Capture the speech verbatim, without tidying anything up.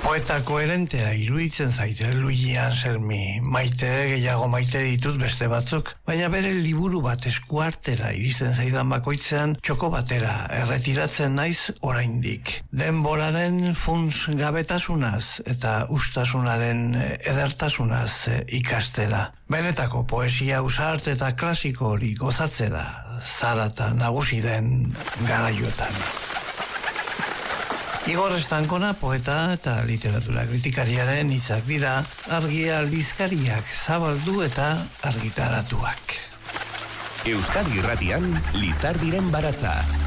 Poeta koherentea iruditzen zaite Luigi Anselmi. Maite, gehiago maite ditut beste batzuk, baina bere liburu bat eskuartera iristen zaidan bakoitzean txoko batera erretiratzen naiz oraindik. Denboraren funts gabetasunaz eta ustasunaren edertasunaz ikastera. Benetako poesia ausart eta klasiko hori gozatzera, zarata nagusi den garaiotan. Igor Estankona poeta eta literatura kritikariaren hitzak dira, argi aldizkariak zabaldu eta argitaratuak. Euskadi Irratian, Lizardiren baratza.